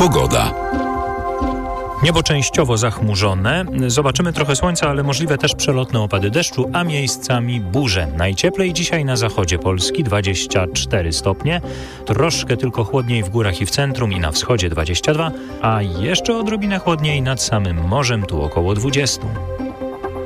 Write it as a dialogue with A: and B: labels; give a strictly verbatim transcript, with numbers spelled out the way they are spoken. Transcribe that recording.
A: Pogoda.
B: Niebo częściowo zachmurzone. Zobaczymy trochę słońca, ale możliwe też przelotne opady deszczu, a miejscami burze. Najcieplej dzisiaj na zachodzie Polski dwadzieścia cztery stopnie. Troszkę tylko chłodniej w górach i w centrum i na wschodzie dwadzieścia dwa, a jeszcze odrobinę chłodniej nad samym morzem, tu około dwadzieścia.